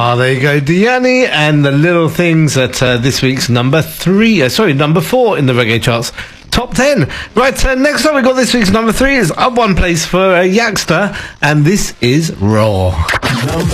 Oh, there you go, Diani, and the Little Things at this week's number 4 in the reggae charts. Top 10. Right, next up we got this week's number 3 is up one place for Yakster, and this is Raw.